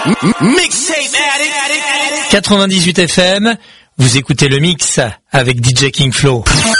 98 FM, vous écoutez le mix avec DJ King Flo.